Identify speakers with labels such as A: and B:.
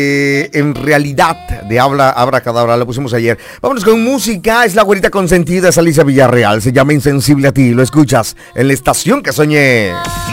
A: En realidad, de Abracadabra, lo pusimos ayer. Vámonos con música, es la güerita consentida, es Alicia Villarreal, se llama Insensible a ti, lo escuchas en la estación que soñé.